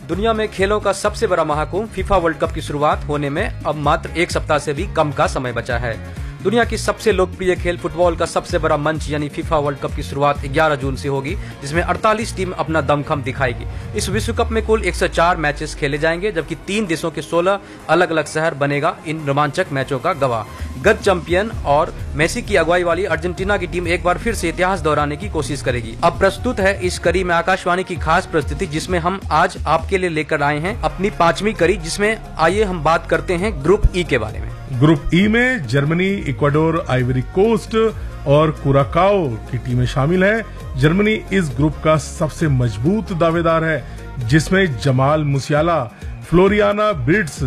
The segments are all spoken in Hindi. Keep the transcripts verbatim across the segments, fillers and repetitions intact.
दुनिया में खेलों का सबसे बड़ा महाकुंभ फीफा वर्ल्ड कप की शुरुआत होने में अब मात्र एक सप्ताह से भी कम का समय बचा है। दुनिया की सबसे लोकप्रिय खेल फुटबॉल का सबसे बड़ा मंच यानी फीफा वर्ल्ड कप की शुरुआत ग्यारह जून से होगी, जिसमें अड़तालीस टीम अपना दमखम दिखाएगी। इस विश्व कप में कुल एक सौ चार मैचेस खेले जाएंगे, जबकि तीन देशों के सोलह अलग अलग शहर बनेगा इन रोमांचक मैचों का गवाह। गत चैंपियन और मेसी की अगुवाई वाली अर्जेंटीना की टीम एक बार फिर से इतिहास दोहराने की कोशिश करेगी। अब प्रस्तुत है इस कड़ी में आकाशवाणी की खास प्रस्तुति, जिसमें हम आज आपके लिए लेकर आए हैं अपनी पांचवी कड़ी, जिसमें आइए हम बात करते हैं ग्रुप ई के बारे में। ग्रुप ई में जर्मनी, इक्वाडोर, आइवरी कोस्ट और कुराकाओ की टीमें शामिल हैं। जर्मनी इस ग्रुप का सबसे मजबूत दावेदार है, जिसमें जमाल मुसियाला, फ्लोरियाना बिर्ट्स,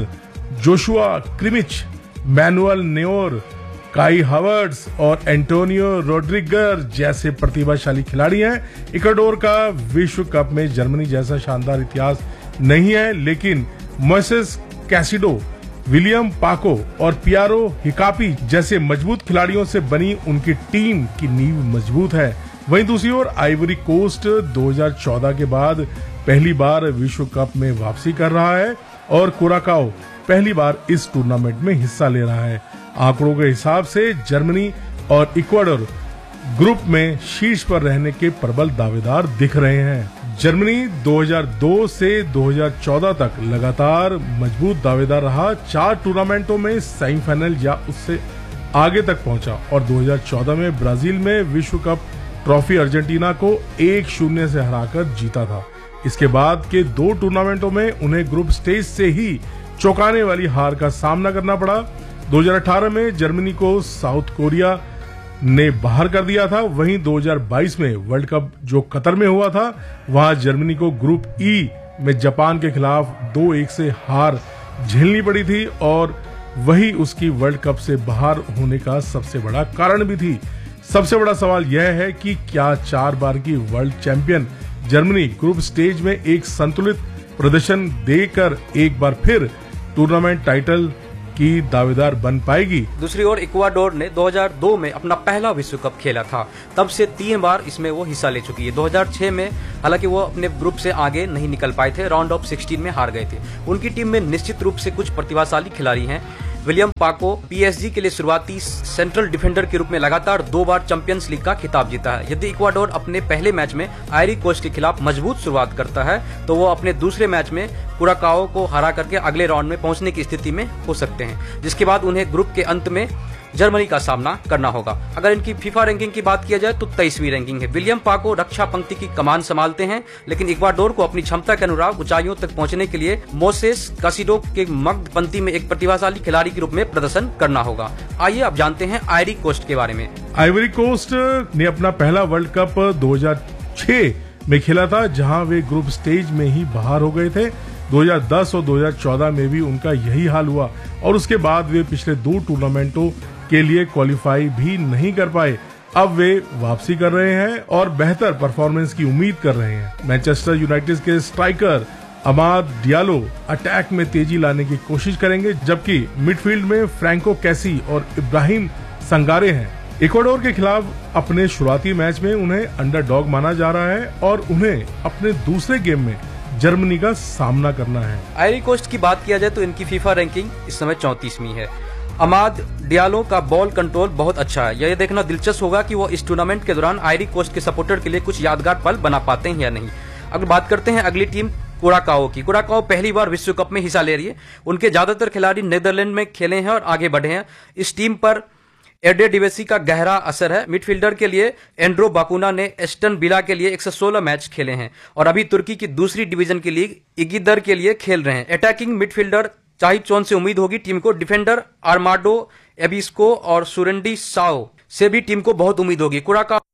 जोशुआ क्रिमिच, मैनुअल नेओर, काई हावर्ड्स और एंटोनियो रोड्रिगर जैसे प्रतिभाशाली खिलाड़ी हैं। इक्वाडोर का विश्व कप में जर्मनी जैसा शानदार इतिहास नहीं है, लेकिन मोइसेस कैसिडो, विलियम पाको और पियारो हिकापी जैसे मजबूत खिलाड़ियों से बनी उनकी टीम की नींव मजबूत है। वहीं दूसरी ओर आइवरी कोस्ट दो हज़ार चौदह के बाद पहली बार विश्व कप में वापसी कर रहा है और कुराकाओ पहली बार इस टूर्नामेंट में हिस्सा ले रहा है। आंकड़ों के हिसाब से जर्मनी और इक्वाडोर ग्रुप में शीर्ष पर रहने के प्रबल दावेदार दिख रहे हैं। जर्मनी दो हज़ार दो से दो हज़ार चौदह तक लगातार मजबूत दावेदार रहा, चार टूर्नामेंटों में सेमीफाइनल या उससे आगे तक पहुंचा और दो हज़ार चौदह में ब्राजील में विश्व कप ट्रॉफी अर्जेंटीना को एक शून्य से हराकर जीता था। इसके बाद के दो टूर्नामेंटों में उन्हें ग्रुप स्टेज से ही चौंकाने वाली हार का सामना करना पड़ा। दो हज़ार अठारह में जर्मनी को साउथ कोरिया ने बाहर कर दिया था। वहीं दो हज़ार बाईस में वर्ल्ड कप जो कतर में हुआ था, वहां जर्मनी को ग्रुप ई में जापान के खिलाफ दो एक से हार झेलनी पड़ी थी और वही उसकी वर्ल्ड कप से बाहर होने का सबसे बड़ा कारण भी थी। सबसे बड़ा सवाल यह है कि क्या चार बार की world champion Germany group stage में एक संतुलित प्रदर्शन देकर एक बार फिर टूर्नामेंट टाइटल की दावेदार बन पाएगी। दूसरी ओर इक्वाडोर ने दो हज़ार दो में अपना पहला विश्व कप खेला था, तब से तीन बार इसमें वो हिस्सा ले चुकी है। दो हज़ार छह में हालांकि वो अपने ग्रुप से आगे नहीं निकल पाए थे, राउंड ऑफ सोलह में हार गए थे। उनकी टीम में निश्चित रूप से कुछ प्रतिभाशाली खिलाड़ी हैं। विलियम पाको पीएसजी के लिए शुरुआती सेंट्रल डिफेंडर के रूप में लगातार दो बार चैंपियंस लीग का खिताब जीता है। यदि इक्वाडोर अपने पहले मैच में आइवरी कोस्ट के खिलाफ मजबूत शुरुआत करता है, तो वो अपने दूसरे मैच में कुराकाओ को हरा करके अगले राउंड में पहुंचने की स्थिति में हो सकते हैं, जिसके बाद उन्हें ग्रुप के अंत में जर्मनी का सामना करना होगा। अगर इनकी फीफा रैंकिंग की बात किया जाए तो तेईसवीं रैंकिंग है। विलियम पाको रक्षा पंक्ति की कमान संभालते हैं, लेकिन इक्वाडोर को अपनी क्षमता के अनुरूप ऊंचाइयों तक पहुंचने के लिए मोसेस कैसिडो के मध्य पंक्ति में एक प्रतिभाशाली खिलाड़ी के रूप में प्रदर्शन करना होगा। आइए अब जानते हैं आइवरी कोस्ट के बारे में। आइवरी कोस्ट ने अपना पहला वर्ल्ड कप दो हज़ार छह में खेला था, जहां वे ग्रुप स्टेज में ही बाहर हो गए थे। दो हज़ार दस और दो हज़ार चौदह में भी उनका यही हाल हुआ और उसके बाद वे पिछले दो टूर्नामेंटों के लिए क्वालिफाई भी नहीं कर पाए। अब वे वापसी कर रहे हैं और बेहतर परफॉर्मेंस की उम्मीद कर रहे हैं। मैनचेस्टर यूनाइटेड के स्ट्राइकर अमाद डियालो अटैक में तेजी लाने की कोशिश करेंगे, जबकि मिडफील्ड में फ्रैंको कैसी और इब्राहिम संगारे हैं। इक्वाडोर के खिलाफ अपने शुरुआती मैच में उन्हें अंडरडॉग माना जा रहा है और उन्हें अपने दूसरे गेम में जर्मनी का सामना करना है। आइवरी कोस्ट की बात किया जाए तो इनकी फीफा रैंकिंग इस समय चौंतीसवीं है। अमाद डियालो का बॉल कंट्रोल बहुत अच्छा है। यह देखना दिलचस्प होगा कि वो इस टूर्नामेंट के दौरान आइवरी कोस्ट के सपोर्टर के लिए कुछ यादगार पल बना पाते हैं या नहीं। अगर बात करते हैं अगली टीम कुराकाओ की, कुराकाओ पहली बार विश्व कप में हिस्सा ले रही है। उनके ज्यादातर खिलाड़ी नीदरलैंड में खेले हैं और आगे बढ़े हैं। इस टीम पर एडे डिवेसी का गहरा असर है। मिडफील्डर के लिए एंड्रो बाकुना ने एस्टन विला के लिए एक सौ सोलह मैच खेले हैं और अभी तुर्की की दूसरी डिवीजन की लीग इगिदर के लिए खेल रहे हैं। अटैकिंग मिडफील्डर चाहिद चोन से उम्मीद होगी टीम को। डिफेंडर आर्माडो एबिस्को और सुरेंडी साओ से भी टीम को बहुत उम्मीद होगी। कुराकाओ